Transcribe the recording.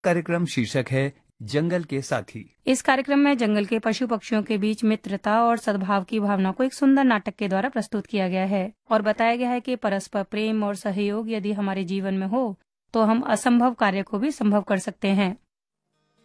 कार्यक्रम शीर्षक है जंगल के साथी। इस कार्यक्रम में जंगल के पशु पक्षियों के बीच मित्रता और सद्भाव की भावना को एक सुंदर नाटक के द्वारा प्रस्तुत किया गया है और बताया गया है कि परस्पर प्रेम और सहयोग यदि हमारे जीवन में हो तो हम असंभव कार्य को भी संभव कर सकते हैं।